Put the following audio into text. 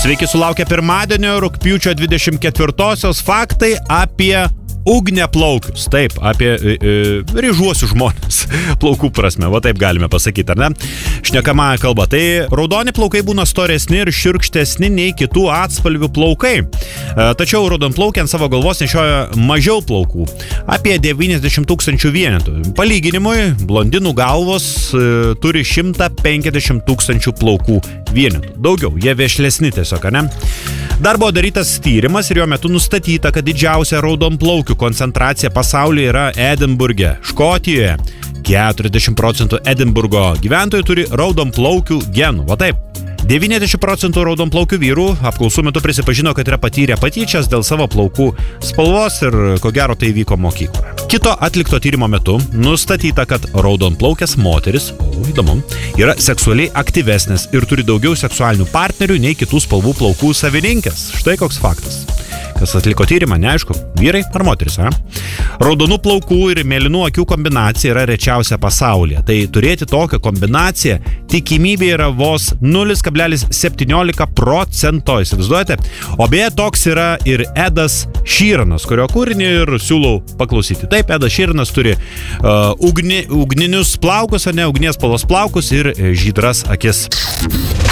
Sveiki, sulaukę pirmadienio, rugpjūčio 24-osios faktai apie ugniaplaukius. Taip, apie ryžuosius žmonės. Plaukų prasme, va taip galime pasakyti, ar ne? Šnekamąją kalbą. Tai raudoni plaukai būna storesni ir šiurkštesni nei kitų atspalvių plaukai. Tačiau raudonplaukiai ant savo galvos nešioja mažiau plaukų. Apie 90 000 vienetų. Palyginimui, blondinų galvos turi 150 000 plaukų vienetų. Daugiau, jie vešlesni tiesiog, ne? Dar buvo darytas tyrimas ir jo metu nustatyta, kad didžiausia raudonplaukių koncentracija pasaulyje yra Edinburge, Škotijoje. 40% Edinburgo gyventojų turi raudonplaukių genų. Va taip. 90% raudonplaukių vyrų apklausų metu prisipažino, kad yra patyrę patyčias dėl savo plaukų spalvos ir ko gero tai vyko mokykloje. Kito atlikto tyrimo metu nustatyta, kad raudonplaukės moteris, įdomu, yra seksualiai aktyvesnės ir turi daugiau seksualinių partnerių nei kitų spalvų plaukų savininkės. Štai koks faktas. Kas atliko tyrimą, neaišku, vyrai ar moteris, a? Raudonų plaukų ir mėlynų akių kombinacija yra rečiausia pasaulyje. Tai turėti tokią kombinaciją tikimybė yra vos 0,17%. Įsivaizduojate? O beje, toks yra ir Edas Sheeranas, kurio kūrinį ir siūlau paklausyti. Taip, Edas Sheeranas turi ugninius plaukus, ar ne, ugnies spalvos plaukus ir žydras akis.